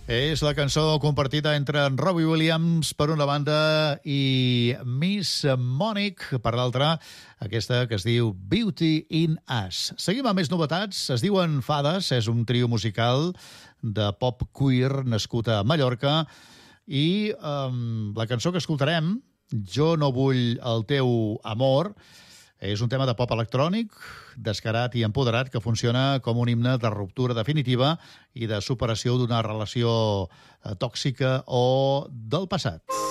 És la cançó compartida entre en Robbie Williams per una banda i Miss Monique per l'altra, aquesta que es diu Beauty in Us. Seguim amb més novetats. Es diuen Fades, és un trio musical de pop queer nascut a Mallorca i la cançó que escoltarem, Jo no vull el teu amor, és un tema de pop electrònic, descarat i empoderat, que funciona com un himne de ruptura definitiva i de superació d'una relació tòxica o del passat.